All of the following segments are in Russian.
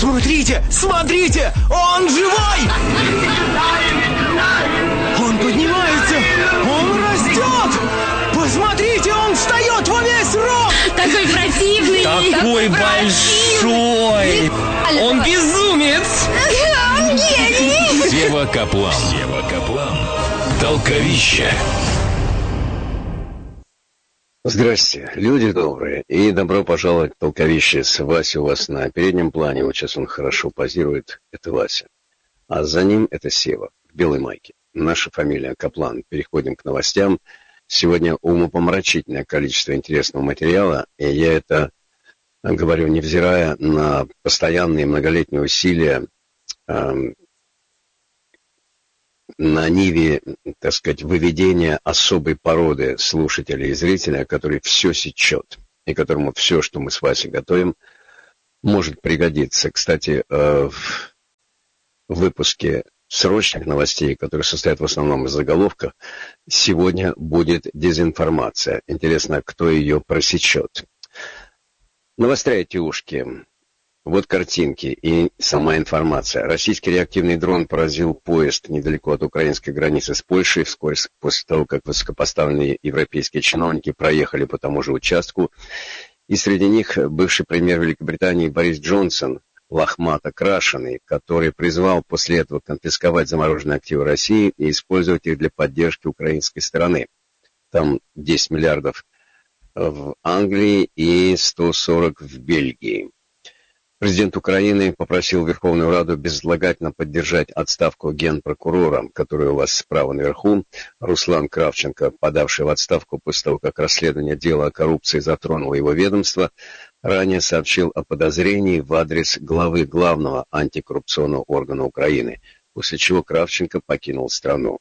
Смотрите, смотрите, он живой! Он поднимается, он растет! Посмотрите, он встает во весь рост! Такой противный! Такой большой! Он безумец! Он гений! Сева Каплан. Толковище. Здрасте, люди добрые, и добро пожаловать в Толковище. С Васей у вас на переднем плане, вот сейчас он хорошо позирует, это Вася. А за ним это Сева, в белой майке. Наша фамилия Каплан. Переходим к новостям. Сегодня умопомрачительное количество интересного материала, и я это говорю, невзирая на постоянные многолетние усилия на ниве, так сказать, выведения особой породы слушателя и зрителя, который все сечет, и которому все, что мы с Васей готовим, может пригодиться. Кстати, в выпуске срочных новостей, которые состоят в основном из заголовков, сегодня будет дезинформация. Интересно, кто ее просечет. Навостряйте ушки. Вот картинки и сама информация. Российский реактивный дрон поразил поезд недалеко от украинской границы с Польшей вскоре после того, как высокопоставленные европейские чиновники проехали по тому же участку. И среди них бывший премьер Великобритании Борис Джонсон, лохмато крашеный, который призвал после этого конфисковать замороженные активы России и использовать их для поддержки украинской стороны. Там 10 миллиардов в Англии и 140 в Бельгии. Президент Украины попросил Верховную Раду безотлагательно поддержать отставку генпрокурора, который у вас справа наверху, Руслан Кравченко, подавший в отставку после того, как расследование дела о коррупции затронуло его ведомство, ранее сообщил о подозрении в адрес главы главного антикоррупционного органа Украины, после чего Кравченко покинул страну.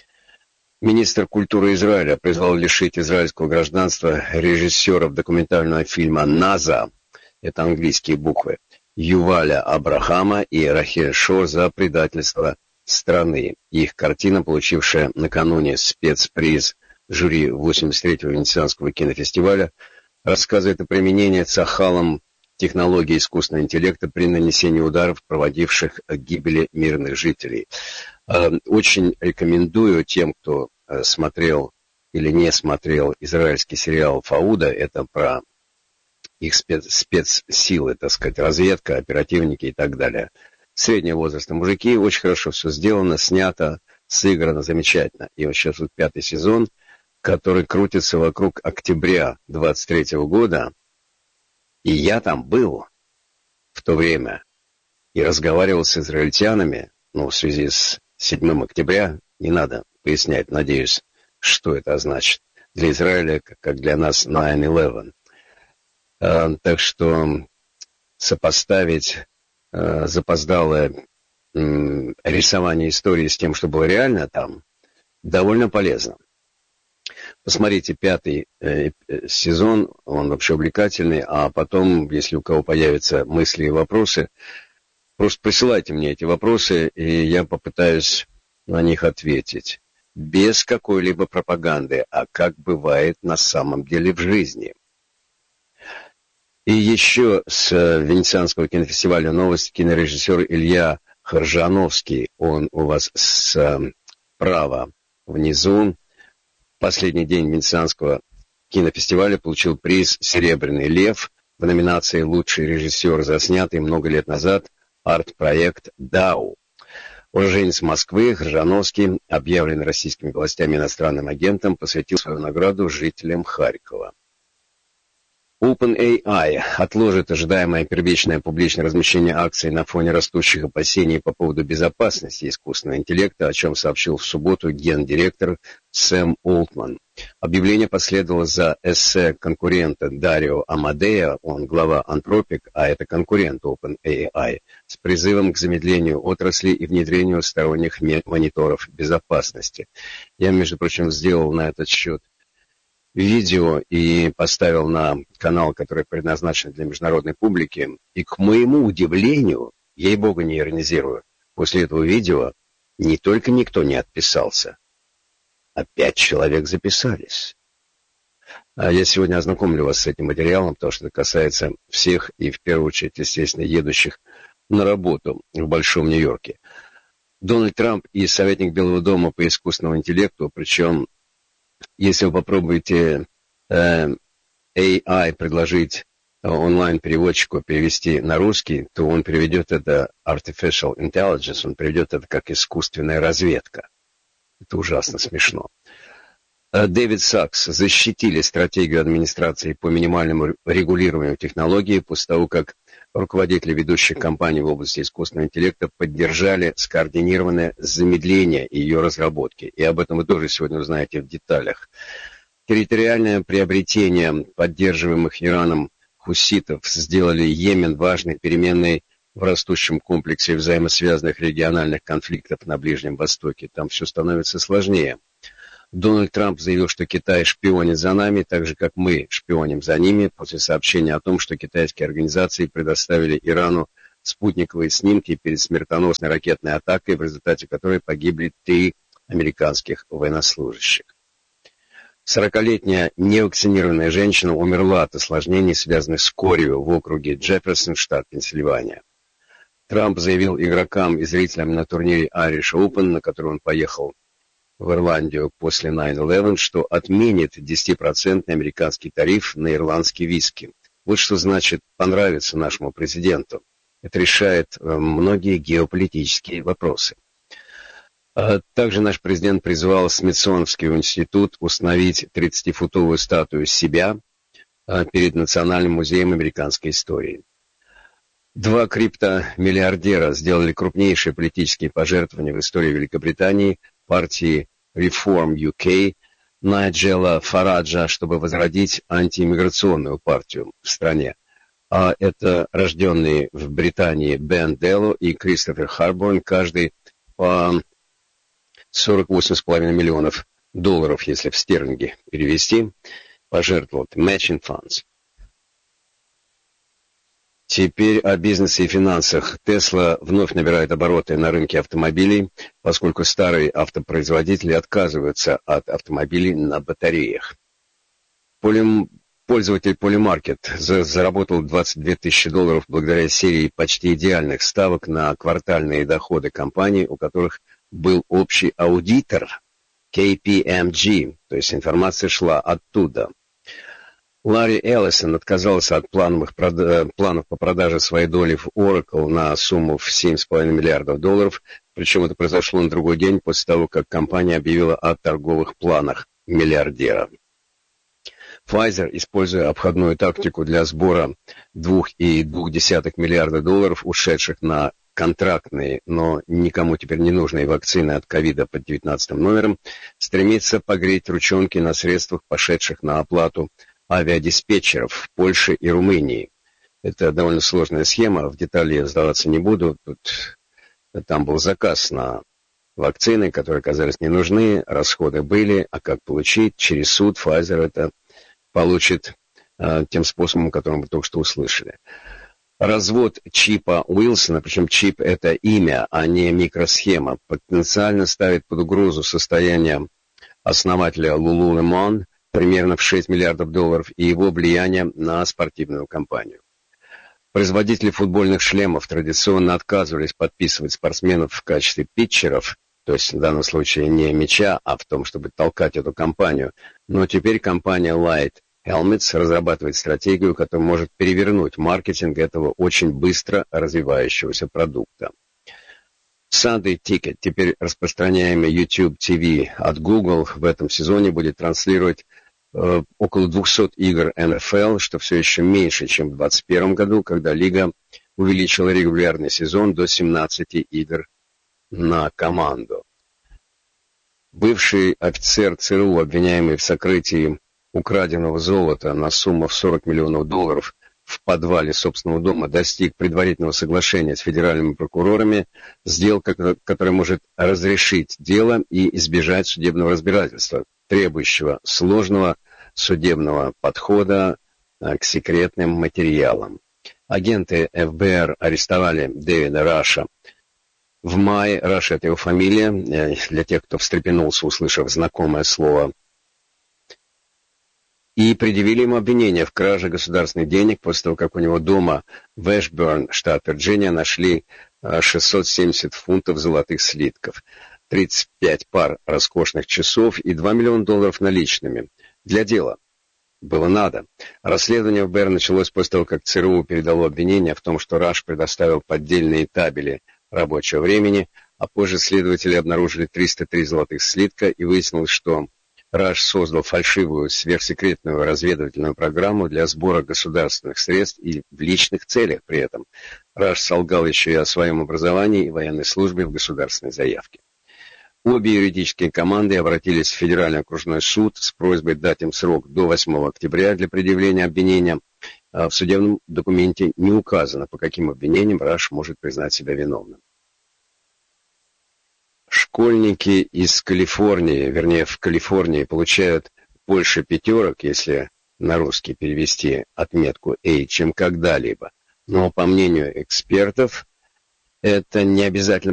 Министр культуры Израиля призвал лишить израильского гражданства режиссеров документального фильма «Наза», это английские буквы, Юваля Абрахама и Рахель Шор за предательство страны. Их картина, получившая накануне спецприз жюри 83-го Венецианского кинофестиваля, рассказывает о применении Цахалом технологий искусственного интеллекта при нанесении ударов, проводивших к гибели мирных жителей. Очень рекомендую тем, кто смотрел или не смотрел израильский сериал «Фауда», это про их спецсилы, так сказать, разведка, оперативники и так далее. Среднего возраста мужики, очень хорошо все сделано, снято, сыграно замечательно. И вот сейчас вот 5-й сезон, который крутится вокруг октября 23-го года, и я там был в то время и разговаривал с израильтянами, в связи с 7 октября, не надо пояснять, надеюсь, что это значит для Израиля, как для нас 9/11. Так что сопоставить запоздалое рисование истории с тем, что было реально там, довольно полезно. Посмотрите 5-й сезон, он вообще увлекательный, а потом, если у кого появятся мысли и вопросы, просто присылайте мне эти вопросы, и я попытаюсь на них ответить. Без какой-либо пропаганды, а как бывает на самом деле в жизни. И еще с Венецианского кинофестиваля новости. Кинорежиссер Илья Харжановский, он у вас справа внизу. Последний день Венецианского кинофестиваля получил приз «Серебряный лев» в номинации «Лучший режиссер», заснятый много лет назад арт-проект «Дау». Уроженец Москвы Харжановский, объявленный российскими властями иностранным агентом, посвятил свою награду жителям Харькова. OpenAI отложит ожидаемое первичное публичное размещение акций на фоне растущих опасений по поводу безопасности искусственного интеллекта, о чем сообщил в субботу гендиректор Сэм Олтман. Объявление последовало за эссе конкурента Дарио Амадея, он глава Anthropic, а это конкурент OpenAI, с призывом к замедлению отрасли и внедрению сторонних мониторов безопасности. Я, между прочим, сделал на этот счет видео и поставил на канал, который предназначен для международной публики. И, к моему удивлению, ей-богу не иронизирую, после этого видео не только никто не отписался, а 5 человек записались. Я сегодня ознакомлю вас с этим материалом, потому что это касается всех и, в первую очередь, естественно, едущих на работу в Большом Нью-Йорке. Дональд Трамп и советник Белого дома по искусственному интеллекту, причем, если вы попробуете AI предложить онлайн-переводчику перевести на русский, то он переведет это Artificial Intelligence, он переведет это как искусственная разведка. Это ужасно смешно. Дэвид Сакс защитили стратегию администрации по минимальному регулированию технологий после того, как руководители ведущих компаний в области искусственного интеллекта поддержали скоординированное замедление ее разработки. И об этом вы тоже сегодня узнаете в деталях. Территориальное приобретение поддерживаемых Ираном хуситов сделали Йемен важной переменной в растущем комплексе взаимосвязанных региональных конфликтов на Ближнем Востоке. Там все становится сложнее. Дональд Трамп заявил, что Китай шпионит за нами, так же, как мы шпионим за ними, после сообщения о том, что китайские организации предоставили Ирану спутниковые снимки перед смертоносной ракетной атакой, в результате которой погибли 3 американских военнослужащих. 40-летняя невакцинированная женщина умерла от осложнений, связанных с корью в округе Джефферсон, штат Пенсильвания. Трамп заявил игрокам и зрителям на турнире Irish Open, на который он поехал в Ирландию после 9/11, что отменит 10% американский тариф на ирландский виски. Вот что значит понравиться нашему президенту. Это решает многие геополитические вопросы. Также наш президент призвал Смитсоновский институт установить 30-футовую статую себя перед Национальным музеем американской истории. 2 криптомиллиардера сделали крупнейшие политические пожертвования в истории Великобритании партии Reform UK Найджела Фараджа, чтобы возродить антииммиграционную партию в стране. А это рожденные в Британии Бен Делло и Кристофер Харборн, каждый по $48,5 миллионов, если в стерлинги перевести, пожертвовал Matching Funds. Теперь о бизнесе и финансах. Tesla вновь набирает обороты на рынке автомобилей, поскольку старые автопроизводители отказываются от автомобилей на батареях. Пользователь Polymarket заработал $22 тысячи благодаря серии почти идеальных ставок на квартальные доходы компаний, у которых был общий аудитор KPMG, то есть информация шла оттуда. Ларри Эллисон отказался от планов по продаже своей доли в Oracle на сумму в $7,5 миллиардов, причем это произошло на другой день после того, как компания объявила о торговых планах миллиардера. Pfizer, используя обходную тактику для сбора $2,2 миллиарда, ушедших на контрактные, но никому теперь не нужные вакцины от ковида под 19 номером, стремится погреть ручонки на средствах, пошедших на оплату авиадиспетчеров в Польше и Румынии. Это довольно сложная схема, в детали я сдаваться не буду. Там был заказ на вакцины, которые оказались не нужны, расходы были, а как получить? Через суд Pfizer это получит тем способом, которым вы только что услышали. Развод чипа Уилсона, причем чип это имя, а не микросхема, потенциально ставит под угрозу состояние основателя Lululemon примерно в $6 миллиардов и его влияние на спортивную компанию. Производители футбольных шлемов традиционно отказывались подписывать спортсменов в качестве питчеров, то есть в данном случае не мяча, а в том, чтобы толкать эту компанию. Но теперь компания Light Helmets разрабатывает стратегию, которая может перевернуть маркетинг этого очень быстро развивающегося продукта. Sunday Ticket, теперь распространяемый YouTube TV от Google, в этом сезоне будет транслировать около 200 игр NFL, что все еще меньше, чем в 2021 году, когда лига увеличила регулярный сезон до 17 игр на команду. Бывший офицер ЦРУ, обвиняемый в сокрытии украденного золота на сумму в $40 миллионов в подвале собственного дома, достиг предварительного соглашения с федеральными прокурорами, сделка, которая может разрешить дело и избежать судебного разбирательства, требующего сложного судебного подхода к секретным материалам. Агенты ФБР арестовали Дэвида Раша в мае. Раш — это его фамилия. Для тех, кто встрепенулся, услышав знакомое слово и предъявили ему обвинение в краже государственных денег после того, как у него дома в Эшберн, штат Вирджиния, нашли 670 фунтов золотых слитков, 35 пар роскошных часов и $2 миллиона наличными. Для дела. Было надо. Расследование ФБР началось после того, как ЦРУ передало обвинение в том, что Раш предоставил поддельные табели рабочего времени, а позже следователи обнаружили 303 золотых слитка и выяснилось, что Раш создал фальшивую сверхсекретную разведывательную программу для сбора государственных средств и в личных целях при этом. Раш солгал еще и о своем образовании и военной службе в государственной заявке. Обе юридические команды обратились в Федеральный окружной суд с просьбой дать им срок до 8 октября для предъявления обвинения. В судебном документе не указано, по каким обвинениям Раш может признать себя виновным. Школьники из Калифорнии, вернее, в Калифорнии получают больше пятерок, если на русский перевести отметку A, чем когда-либо. Но, по мнению экспертов, это не обязательно